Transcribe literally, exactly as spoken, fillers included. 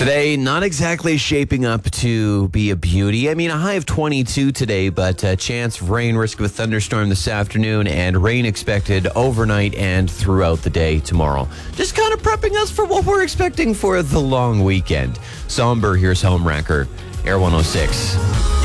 Today, not exactly shaping up to be a beauty. I mean, a high of twenty-two today, but a chance of rain, risk of a thunderstorm this afternoon, and rain expected overnight and throughout the day tomorrow. Just kind of prepping us for what we're expecting for the long weekend. Somber, here's Home Wrecker, Air one oh six.